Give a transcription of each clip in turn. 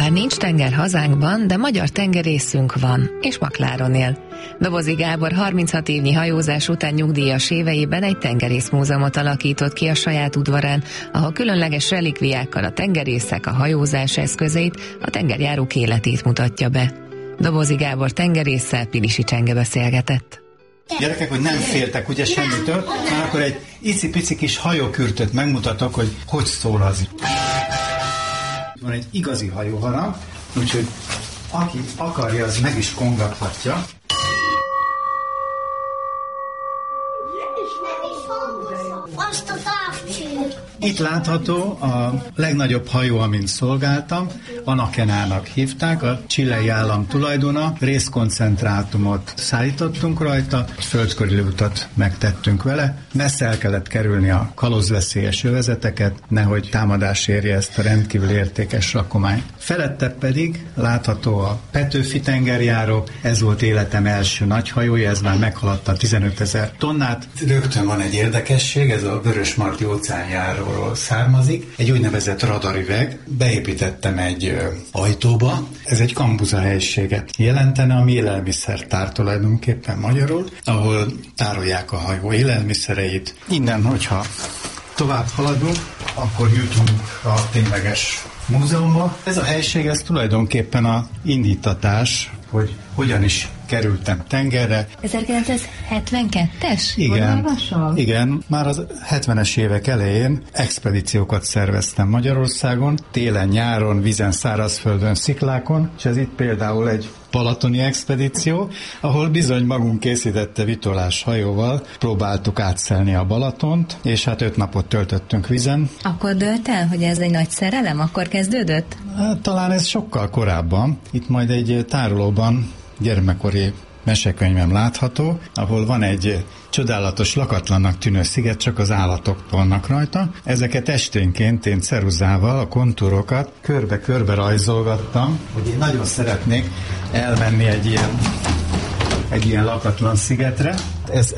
Bár nincs tenger hazánkban, de magyar tengerészünk van, és Makláron él. Dobozi Gábor 36 évnyi hajózás után nyugdíjas éveiben egy tengerészmúzeumot alakított ki a saját udvarán, ahol különleges relikviákkal a tengerészek, a hajózás eszközeit, a tengerjárók életét mutatja be. Dobozi Gábor tengerésszel Pilisi Csenge beszélgetett. Gyerekek, hogy nem féltek ugye semmitől, már akkor egy icipici kis hajókürtöt megmutatok, hogy szól az. Van egy igazi hajóharang, úgyhogy aki akarja, az meg is kongathatja. Itt látható a legnagyobb hajó, amin szolgáltam, Anakenának hívták, a chilei állam tulajdona, részkoncentrátumot szállítottunk rajta, földkörüli utat megtettünk vele, messze el kellett kerülni a kalózveszélyes övezeteket, nehogy támadás érje ezt a rendkívül értékes rakományt. Felette pedig látható a Petőfi tengerjáró, ez volt életem első nagy hajója, ez már meghaladta 15 000 tonnát. Rögtön van egy érdekesség, ez a Vörösmarty óceánjáróról származik, egy úgynevezett radarüveg, beépítettem egy ajtóba, ez egy kambuza helyiséget jelentene, ami élelmiszertár tulajdonképpen magyarul, ahol tárolják a hajó élelmiszereit. Innen, hogyha tovább haladunk, akkor jutunk a tényleges múzeumba. Ez a helység, ez tulajdonképpen a indítatás, hogy hogyan is kerültem tengerre. 1972-es? Igen, már az 70-es évek elején expedíciókat szerveztem Magyarországon, télen, nyáron, vízen, szárazföldön, sziklákon, és ez itt például egy balatoni expedíció, ahol bizony magunk készítette vitorlás hajóval, próbáltuk átszelni a Balatont, és hát 5 napot töltöttünk vízen. Akkor dőlt el, hogy ez egy nagy szerelem? Akkor kezdődött? Hát, talán ez sokkal korábban. Itt majd egy tárolóban gyermekkori mesekönyvem látható, ahol van egy csodálatos, lakatlannak tűnő sziget, csak az állatok vannak rajta. Ezeket esténként én ceruzával a kontúrokat körbe-körbe rajzolgattam, hogy én nagyon szeretnék elmenni egy ilyen lakatlan szigetre. Ez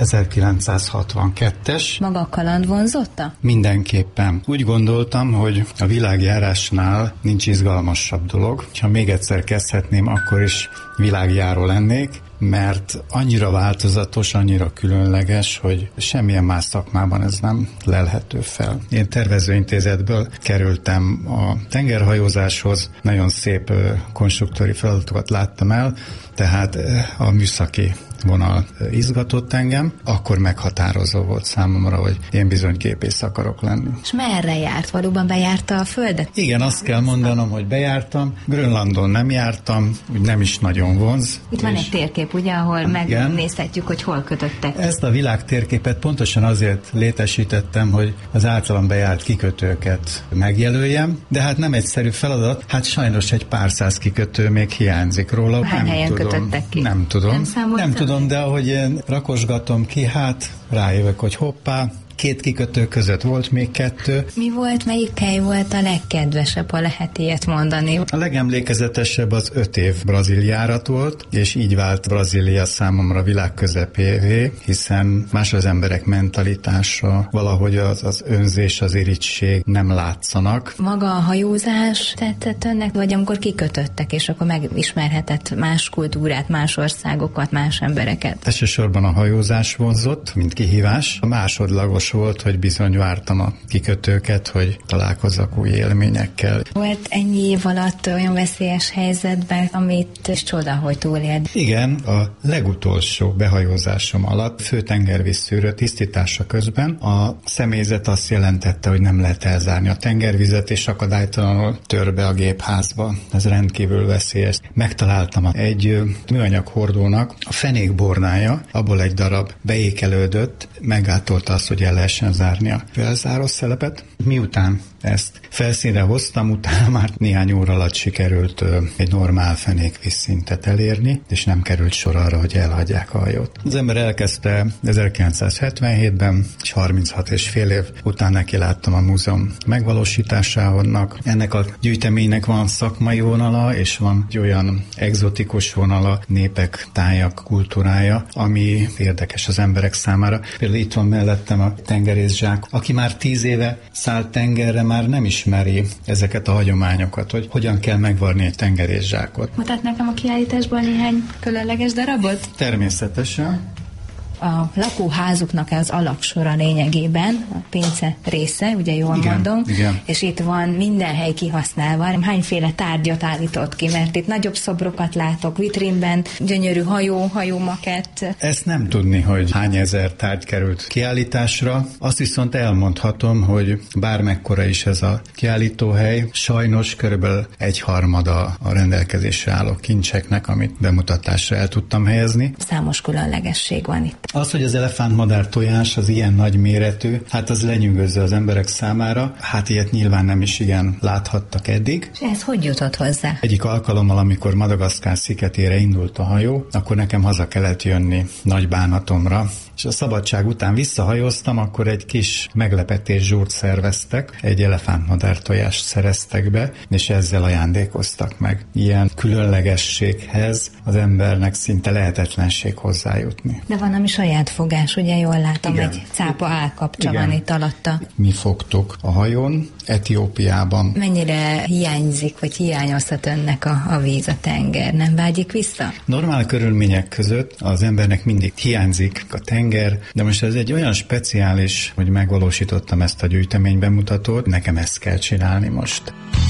1962-es. Maga a kaland vonzotta? Mindenképpen. Úgy gondoltam, hogy a világjárásnál nincs izgalmasabb dolog. Ha még egyszer kezdhetném, akkor is világjáró lennék, mert annyira változatos, annyira különleges, hogy semmilyen más szakmában ez nem lelhető fel. Én tervezőintézetből kerültem a tengerhajózáshoz, nagyon szép konstruktori feladatokat láttam el, tehát a műszaki vonal izgatott engem, akkor meghatározó volt számomra, hogy én bizony gépész akarok lenni. És merre járt? Valóban bejárta a Földet? Igen, azt kell mondanom, hogy bejártam. Grönlandon nem jártam, úgy nem is nagyon vonz. Itt van egy térkép, ugye, ahol megnézhetjük, hogy hol kötöttek. Ezt a világtérképet pontosan azért létesítettem, hogy az általam bejárt kikötőket megjelöljem, de hát nem egyszerű feladat, hát sajnos egy pár száz kikötő még hiányzik róla. Hány helyen kötöttek ki? Nem tudom. Nem tudom, de ahogy én rakosgatom ki, hát rájövök, hogy hoppá, 2 kikötő között volt még 2. Mi volt, melyik hely volt a legkedvesebb, ha lehet ilyet mondani? A legemlékezetesebb az 5 év brazil járat volt, és így vált Brazília számomra világ közepévé, hiszen más az emberek mentalitása, valahogy az önzés, az irigység nem látszanak. Maga a hajózás tetszett önnek, vagy amikor kikötöttek, és akkor megismerhetett más kultúrát, más országokat, más embereket? Elsősorban a hajózás vonzott, mint kihívás. A másodlagos volt, hogy bizony vártam a kikötőket, hogy találkozzak új élményekkel. Volt ennyi év alatt olyan veszélyes helyzetben, amit és csoda, hogy túlélt? Igen, a legutolsó behajózásom alatt főtengervízszűrő tisztítása közben a személyzet azt jelentette, hogy nem lehet elzárni a tengervizet, és akadálytalanul tör be a gépházba. Ez rendkívül veszélyes. Megtaláltam egy műanyag hordónak a fenékbornája, abból egy darab beékelődött, megátolta azt, hogy el lehessen zárni a felzáró szelepet. Miután ezt felszínre hoztam, utána már néhány óra alatt sikerült egy normál fenékvízszintet elérni, és nem került sor arra, hogy elhagyják a hajót. Az ember elkezdte 1977-ben, és 36 és fél év után neki láttam a múzeum megvalósításának. Ennek a gyűjteménynek van szakmai vonala, és van egy olyan egzotikus vonala, népek, tájak kultúrája, ami érdekes az emberek számára. Például itt van mellettem a tengerészzsák. Aki már 10 éve szállt tengerre, már nem ismeri ezeket a hagyományokat, hogy hogyan kell megvarni egy tengerészsákot. Mutat nekem a kiállításból néhány különleges darabot? Természetesen. A lakóházuknak az alaksora lényegében, a pince része, ugye jól mondom, igen. És itt van minden hely kihasználva. Hányféle tárgyat állított ki, mert itt nagyobb szobrokat látok, vitrínben, gyönyörű hajó makett. Ezt nem tudni, hogy hány ezer tárgy került kiállításra. Azt viszont elmondhatom, hogy bármekkora is ez a kiállítóhely, sajnos körülbelül 1/3 a rendelkezésre álló kincseknek, amit bemutatásra el tudtam helyezni. Számos különlegesség van itt. Az, hogy az elefántmadár tojás az ilyen nagy méretű, hát az lenyűgöző az emberek számára. Hát ilyet nyilván nem is igen láthattak eddig. És ez hogy jutott hozzá? Egyik alkalommal, amikor Madagaszkár sziketére indult a hajó, akkor nekem haza kellett jönni nagy bánatomra, és a szabadság után visszahajóztam, akkor egy kis meglepetés zsúrt szerveztek, egy elefántmadár tojást szereztek be, és ezzel ajándékoztak meg. Ilyen különlegességhez az embernek szinte lehetetlenség hozzájutni. De van ami saját fogás, ugye jól látom, Igen. egy cápa állkapcsa van itt alatta. Mi fogtuk a hajón, Etiópiában. Mennyire hiányzik, vagy hiányozhat önnek a víz, a tenger? Nem vágyik vissza? Normál körülmények között az embernek mindig hiányzik a tenger, de most ez egy olyan speciális, hogy megvalósítottam ezt a gyűjtemény bemutatót, nekem ezt kell csinálni most.